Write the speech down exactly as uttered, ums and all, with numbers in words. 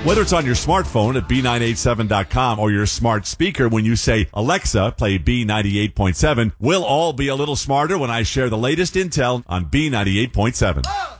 Whether it's on your smartphone at B nine eighty-seven dot com or your smart speaker when you say, Alexa, play B ninety-eight point seven, we'll all be a little smarter when I share the latest intel on B ninety-eight point seven.